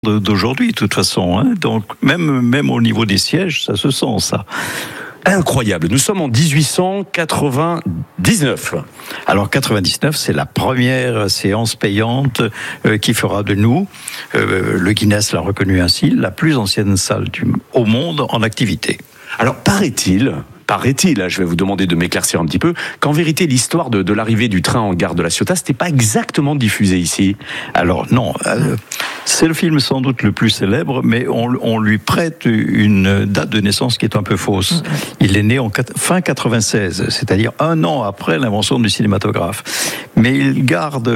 d'aujourd'hui, de toute façon. Hein. Donc, même au niveau des sièges, ça se sent, ça. Incroyable. Nous sommes en 1899. Alors 99, c'est la première séance payante qui fera de nous, le Guinness l'a reconnu ainsi, la plus ancienne salle au monde en activité. Alors paraît-il, je vais vous demander de m'éclaircir un petit peu, qu'en vérité l'histoire de l'arrivée du train en gare de La Ciotat, c'était pas exactement diffusé ici. Alors non, c'est le film sans doute le plus célèbre, mais on lui prête une date de naissance qui est un peu fausse. Il est né en fin 96, c'est-à-dire un an après l'invention du cinématographe. Mais il garde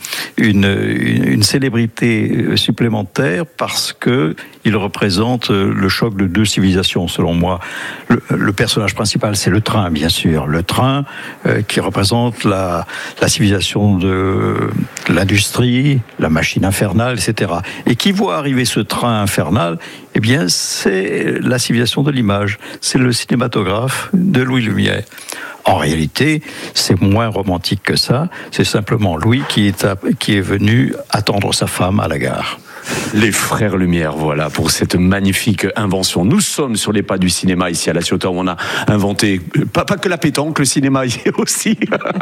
une célébrité supplémentaire parce que il représente le choc de deux civilisations, selon moi. Le personnage principal, c'est le train, bien sûr. Le train qui représente la civilisation de l'industrie, la machine infernale, etc. Et qui voit arriver ce train infernal, eh bien, c'est la civilisation de l'image. C'est le cinématographe de Louis Lumière. En réalité, c'est moins romantique que ça. C'est simplement Louis qui est venu attendre sa femme à la gare. Les frères Lumière, voilà, pour cette magnifique invention. Nous sommes sur les pas du cinéma ici à La Ciotat, où on a inventé, pas que la pétanque, le cinéma aussi.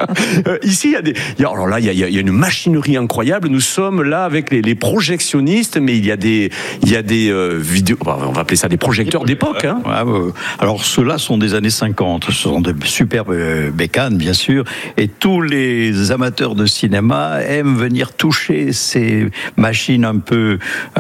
Ici, il y a une machinerie incroyable. Nous sommes là avec les projectionnistes, mais il y a des vidéos, on va appeler ça des projecteurs d'époque. Hein. Alors, ceux-là sont des années 50. Ce sont de superbes bécanes, bien sûr. Et tous les amateurs de cinéma aiment venir toucher ces machines un peu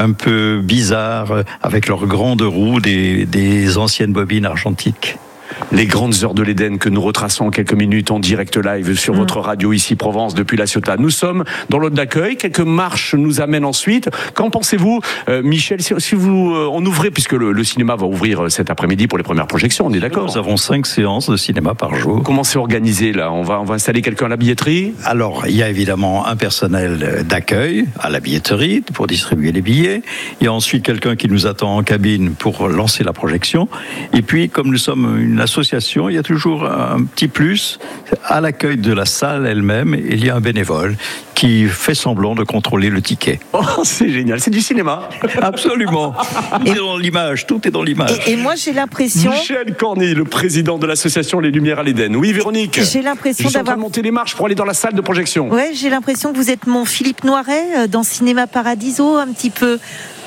bizarres, avec leurs grandes roues des anciennes bobines argentiques. Les grandes heures de l'Éden que nous retraçons en quelques minutes en direct live sur votre radio ici Provence depuis La Ciotat. Nous sommes dans l'hôte d'accueil, quelques marches nous amènent ensuite. Qu'en pensez-vous, Michel, si on ouvrait, puisque le cinéma va ouvrir cet après-midi pour les premières projections, on est d'accord? Nous avons 5 séances de cinéma par jour. Comment c'est organisé là? On va installer quelqu'un à la billetterie? Alors, il y a évidemment un personnel d'accueil à la billetterie pour distribuer les billets. Il y a ensuite quelqu'un qui nous attend en cabine pour lancer la projection. Et puis, comme nous sommes une association, il y a toujours un petit plus. À l'accueil de la salle elle-même, il y a un bénévole qui fait semblant de contrôler le ticket. Oh, c'est génial, c'est du cinéma. Absolument. Tout est dans l'image, tout est dans l'image. Et moi, j'ai l'impression... Michel Corny, le président de l'association Les Lumières à l'Éden. Oui, Véronique. J'ai l'impression je suis en train de monter les marches pour aller dans la salle de projection. Ouais, j'ai l'impression que vous êtes mon Philippe Noiret dans Cinéma Paradiso, un petit peu.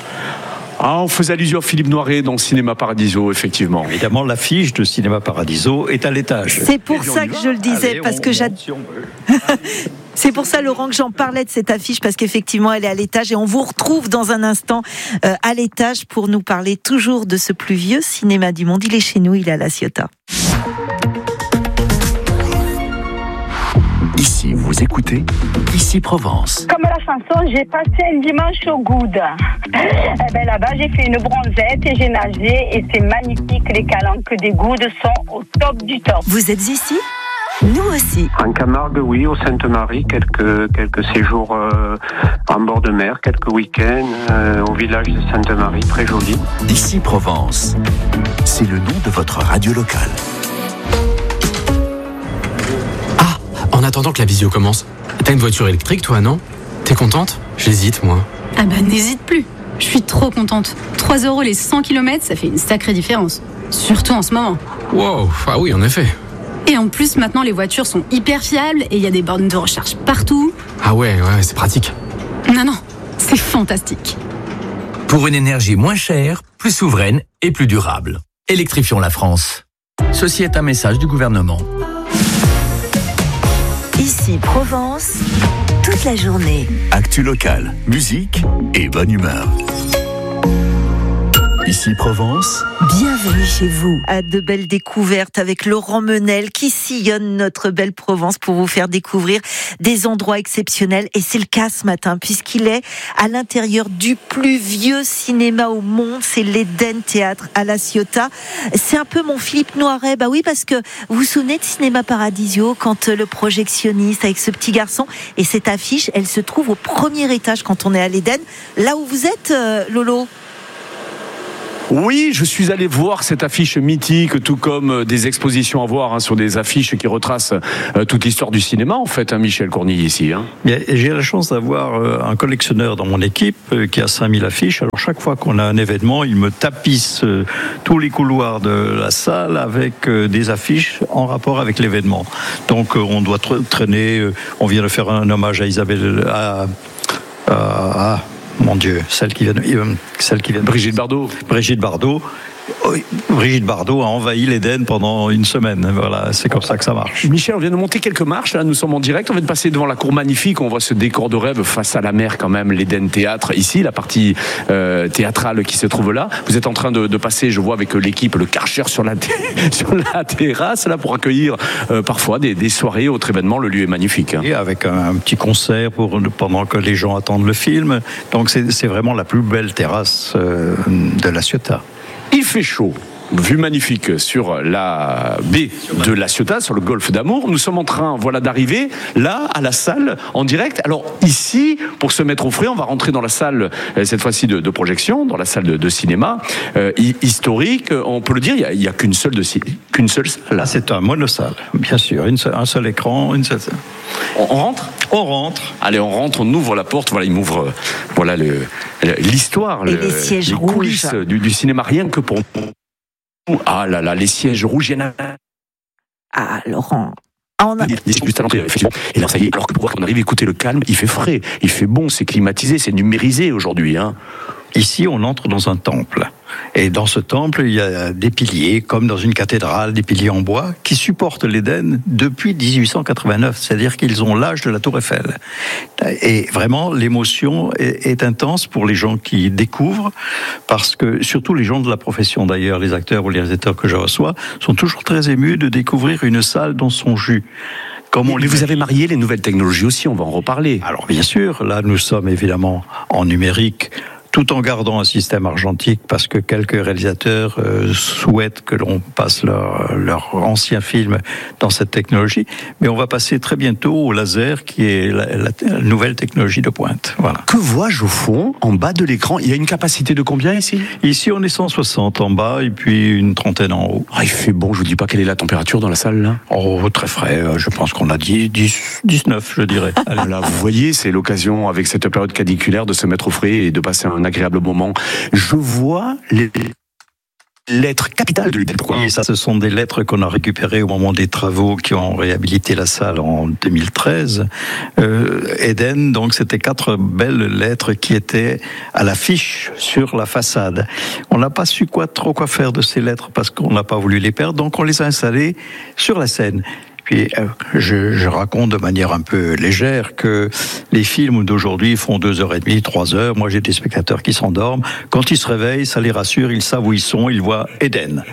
On faisait allusion à Philippe Noiret dans Cinéma Paradiso, effectivement. Évidemment, l'affiche de Cinéma Paradiso est à l'étage. C'est pour ça que je le disais, parce que c'est pour ça, Laurent, que j'en parlais de cette affiche, parce qu'effectivement, elle est à l'étage et on vous retrouve dans un instant à l'étage pour nous parler toujours de ce plus vieux cinéma du monde. Il est chez nous, il est à La Ciotat. Ici, vous écoutez Ici Provence. Comme la chanson, j'ai passé un dimanche au Goude. Là-bas, j'ai fait une bronzette et j'ai nagé et c'est magnifique. Les calanques des Goudes sont au top du top. Vous êtes ici ? Nous aussi. En Camargue, oui, au Sainte-Marie, quelques séjours en bord de mer, quelques week-ends au village de Sainte-Marie, très joli. Ici Provence, c'est le nom de votre radio locale. En attendant que la visio commence, t'as une voiture électrique toi, non? T'es contente? J'hésite, moi. Ah bah n'hésite plus, je suis trop contente. 3 € les 100 km, ça fait une sacrée différence. Surtout en ce moment. Wow, ah oui, en effet. Et en plus, maintenant, les voitures sont hyper fiables et il y a des bornes de recharge partout. Ah ouais, c'est pratique. Non, c'est fantastique. Pour une énergie moins chère, plus souveraine et plus durable. Électrifions la France. Ceci est un message du gouvernement. Ici Provence, toute la journée. Actu locale, musique et bonne humeur. Ici Provence. Bienvenue chez vous. À de belles découvertes avec Laurent Menel qui sillonne notre belle Provence pour vous faire découvrir des endroits exceptionnels. Et c'est le cas ce matin puisqu'il est à l'intérieur du plus vieux cinéma au monde. C'est l'Éden Théâtre à La Ciotat. C'est un peu mon Philippe Noiret. Bah oui, parce que vous vous souvenez de Cinéma Paradiso quand le projectionniste avec ce petit garçon et cette affiche, elle se trouve au premier étage quand on est à l'Éden. Là où vous êtes, Lolo? Oui, je suis allé voir cette affiche mythique, tout comme des expositions à voir sur des affiches qui retracent toute l'histoire du cinéma, en fait, Michel Cornille, ici. J'ai la chance d'avoir un collectionneur dans mon équipe qui a 5000 affiches. Alors chaque fois qu'on a un événement, il me tapisse tous les couloirs de la salle avec des affiches en rapport avec l'événement. Donc on doit traîner, on vient de faire un hommage à Isabelle, mon Dieu, celle qui vient Brigitte Bardot. Brigitte Bardot a envahi l'Éden pendant une semaine. Voilà, c'est comme ça que ça marche. Michel, on vient de monter quelques marches. Là, nous sommes en direct. On vient de passer devant la cour magnifique. On voit ce décor de rêve face à la mer, quand même. L'Éden Théâtre, ici, la partie théâtrale qui se trouve là. Vous êtes en train de passer, je vois, avec l'équipe, le Karcher sur la terrasse, là, pour accueillir parfois des soirées, autres événements. Le lieu est magnifique. Et avec un petit concert pendant que les gens attendent le film. Donc, c'est vraiment la plus belle terrasse de La Ciotat. Il fait chaud. Vue magnifique sur la baie de La Ciotat, sur le golfe d'Amour. Nous sommes en train, d'arriver là, à la salle, en direct. Alors ici, pour se mettre au frais, on va rentrer dans la salle, cette fois-ci de projection, dans la salle de cinéma historique. On peut le dire, il n'y a qu'une seule salle. Là, c'est un monosalle, bien sûr. Un seul écran, une seule salle. On rentre ? On rentre. Allez, on rentre, on ouvre la porte. Voilà, il m'ouvre l'histoire, les sièges les coulisses rouges du cinéma, rien que pour... Ah là là, les sièges rouges, il y en a... Ah, Laurent. Juste à l'entrée, effectivement. Et là, ça y est, alors que pour qu'on arrive à écouter le calme, il fait frais, il fait bon, c'est climatisé, c'est numérisé aujourd'hui. Ici, on entre dans un temple. Et dans ce temple, il y a des piliers, comme dans une cathédrale, des piliers en bois, qui supportent l'Éden depuis 1889. C'est-à-dire qu'ils ont l'âge de la Tour Eiffel. Et vraiment, l'émotion est intense pour les gens qui découvrent, parce que, surtout les gens de la profession d'ailleurs, les acteurs ou les réalisateurs que je reçois, sont toujours très émus de découvrir une salle dans son jus. Mais vous avez marié les nouvelles technologies aussi, on va en reparler. Alors bien sûr, là nous sommes évidemment en numérique, tout en gardant un système argentique, parce que quelques réalisateurs souhaitent que l'on passe leur ancien film dans cette technologie. Mais on va passer très bientôt au laser, qui est la nouvelle technologie de pointe. Voilà. Que vois-je au fond, en bas de l'écran ? Il y a une capacité de combien ici ? Ici, on est 160 en bas et puis une trentaine en haut. Ah, il fait bon, je vous dis pas quelle est la température dans la salle là ? Oh, très frais, je pense qu'on a dit 19, je dirais. Là, vous voyez, c'est l'occasion, avec cette période caniculaire, de se mettre au frais et de passer un agréable moment. Je vois les lettres capitales de l'Éden. Et ça, ce sont des lettres qu'on a récupérées au moment des travaux qui ont réhabilité la salle en 2013. Éden, donc, c'était 4 belles lettres qui étaient à l'affiche sur la façade. On n'a pas su quoi faire de ces lettres parce qu'on n'a pas voulu les perdre, donc on les a installées sur la scène. Puis je raconte de manière un peu légère que les films d'aujourd'hui font 2h30, 3h. Moi, j'ai des spectateurs qui s'endorment. Quand ils se réveillent, ça les rassure, ils savent où ils sont, ils voient Éden.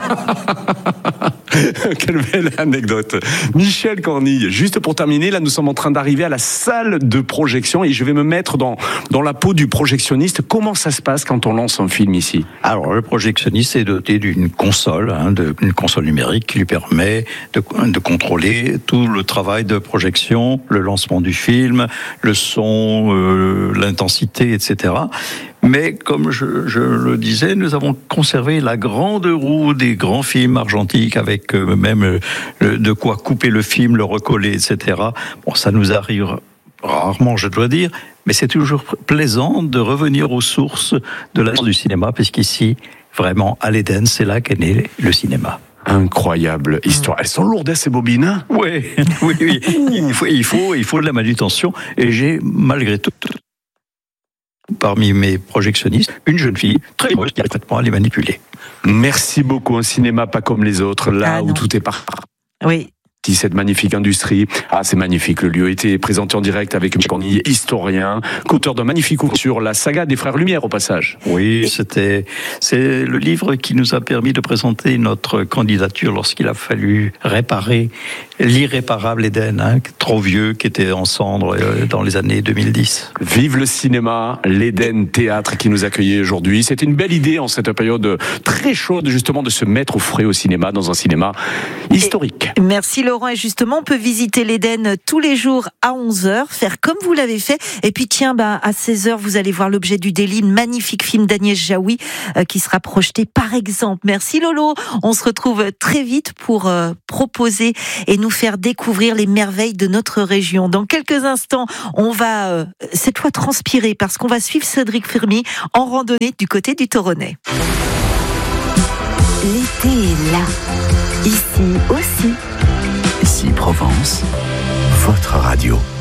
Quelle belle anecdote. Michel Cornille, juste pour terminer, là nous sommes en train d'arriver à la salle de projection et je vais me mettre dans la peau du projectionniste. Comment ça se passe quand on lance un film ici ? Alors le projectionniste est doté d'une console, d'une console numérique qui lui permet de contrôler tout le travail de projection, le lancement du film, le son, l'intensité, etc. Mais comme je le disais, nous avons conservé la grande roue des grands films argentiques avec même de quoi couper le film, le recoller, etc. Bon, ça nous arrive rarement, je dois dire, mais c'est toujours plaisant de revenir aux sources de l'art du cinéma, puisqu'ici, vraiment, à l'Éden, c'est là qu'est né le cinéma. Incroyable histoire. Elles sont lourdes, ces bobines ? Oui. Il faut de la manutention, et j'ai, malgré tout, parmi mes projectionnistes, une jeune fille très heureuse qui a parfaitement à les manipuler. Merci beaucoup. Un cinéma pas comme les autres, là où tout est parti. Oui. Cette magnifique industrie. Ah, c'est magnifique. Le lieu a été présenté en direct avec Michel Cornille, historien, qu'auteur d'un magnifique ouvrage sur la saga des Frères Lumière, au passage. Oui, c'est le livre qui nous a permis de présenter notre candidature lorsqu'il a fallu réparer l'irréparable Éden, trop vieux, qui était en cendres dans les années 2010. Vive le cinéma, l'Éden Théâtre qui nous accueillait aujourd'hui. C'était une belle idée en cette période très chaude, justement, de se mettre au frais au cinéma, dans un cinéma historique. Merci Laurent, et justement, on peut visiter l'Éden tous les jours à 11h, faire comme vous l'avez fait. Et puis tiens, à 16h, vous allez voir L'objet du délit, une magnifique film d'Agnès Jaoui qui sera projeté par exemple. Merci Lolo, on se retrouve très vite pour proposer et nous faire découvrir les merveilles de notre région. Dans quelques instants, on va cette fois transpirer parce qu'on va suivre Cédric Firmy en randonnée du côté du Toronnais. L'été est là, ici aussi. Ici Provence, votre radio.